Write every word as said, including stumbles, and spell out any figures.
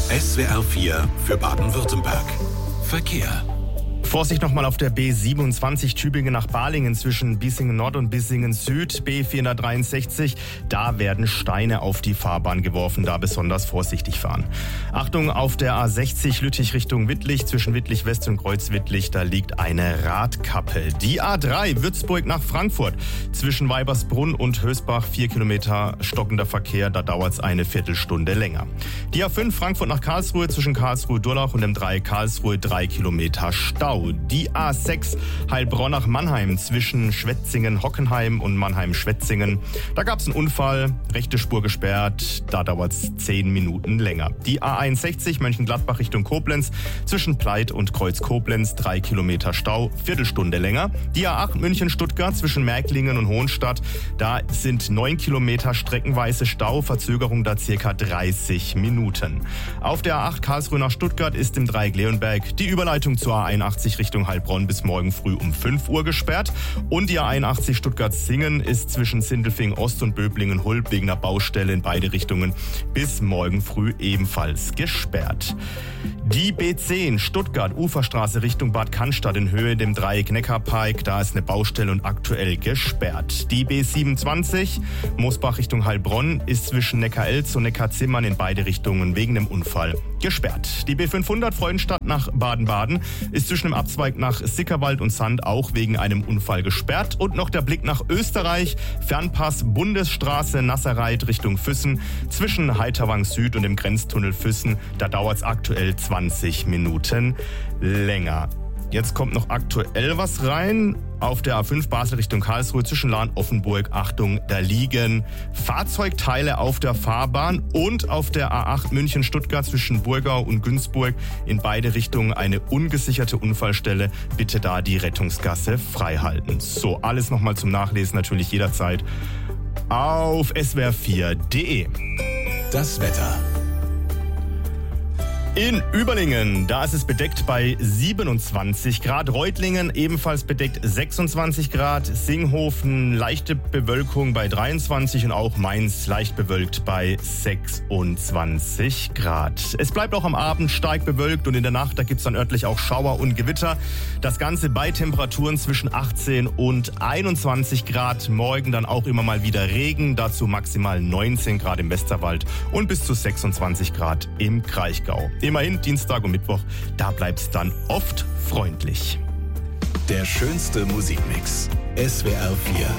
S W R vier für Baden-Württemberg. Verkehr. Vorsicht nochmal auf der B siebenundzwanzig Tübingen nach Balingen zwischen Bissingen Nord und Bissingen Süd, B vierhundertdreiundsechzig. Da werden Steine auf die Fahrbahn geworfen, da besonders vorsichtig fahren. Achtung auf der A sechzig Lüttich Richtung Wittlich zwischen Wittlich West und Kreuzwittlich, da liegt eine Radkappe. Die A drei Würzburg nach Frankfurt zwischen Weibersbrunn und Hösbach, vier Kilometer stockender Verkehr, da dauert es eine Viertelstunde länger. Die A fünf Frankfurt nach Karlsruhe zwischen Karlsruhe-Durlach und dem drei Karlsruhe, drei Kilometer Stau. Die A sechs Heilbronn nach Mannheim zwischen Schwetzingen-Hockenheim und Mannheim-Schwetzingen. Da gab es einen Unfall, rechte Spur gesperrt, da dauert es zehn Minuten länger. Die A einundsechzig Mönchengladbach Richtung Koblenz zwischen Pleit und Kreuz Koblenz, drei Kilometer Stau, Viertelstunde länger. Die A acht München-Stuttgart zwischen Märklingen und Hohenstadt, da sind neun Kilometer streckenweise Stau, Verzögerung da circa dreißig Minuten. Auf der A acht Karlsruhe nach Stuttgart ist im Dreieck Leonberg die Überleitung zur A einundachtzig Richtung Heilbronn bis morgen früh um fünf Uhr gesperrt. Und die A einundachtzig Stuttgart-Singen ist zwischen Sindelfingen Ost und Böblingen-Hulb wegen einer Baustelle in beide Richtungen bis morgen früh ebenfalls gesperrt. Die B zehn Stuttgart Uferstraße Richtung Bad Cannstatt in Höhe dem Dreieck Neckarpike, da ist eine Baustelle und aktuell gesperrt. Die B siebenundzwanzig Mosbach Richtung Heilbronn ist zwischen Neckarelz und Neckarzimmern in beide Richtungen wegen dem Unfall gesperrt. Die B fünfhundert Freudenstadt nach Baden-Baden ist zwischen dem Abzweig nach Sickerwald und Sand auch wegen einem Unfall gesperrt. Und noch der Blick nach Österreich. Fernpass Bundesstraße Nasserreit Richtung Füssen zwischen Heiterwang Süd und dem Grenztunnel Füssen. Da dauert es aktuell zwanzig Minuten länger. Jetzt kommt noch aktuell was rein. Auf der A fünf Basel Richtung Karlsruhe zwischen Lahn Offenburg, Achtung, da liegen Fahrzeugteile auf der Fahrbahn und auf der A acht München Stuttgart zwischen Burgau und Günzburg in beide Richtungen eine ungesicherte Unfallstelle. Bitte da die Rettungsgasse freihalten. So, alles nochmal zum Nachlesen natürlich jederzeit auf S W R vier Punkt de. Das Wetter. In Überlingen, da ist es bedeckt bei siebenundzwanzig Grad. Reutlingen ebenfalls bedeckt sechsundzwanzig Grad. Singhofen leichte Bewölkung bei dreiundzwanzig und auch Mainz leicht bewölkt bei sechsundzwanzig Grad. Es bleibt auch am Abend stark bewölkt und in der Nacht, da gibt es dann örtlich auch Schauer und Gewitter. Das Ganze bei Temperaturen zwischen achtzehn und einundzwanzig Grad. Morgen dann auch immer mal wieder Regen, dazu maximal neunzehn Grad im Westerwald und bis zu sechsundzwanzig Grad im Kraichgau. Immerhin Dienstag und Mittwoch, da bleibt's dann oft freundlich. Der schönste Musikmix. S W R vier.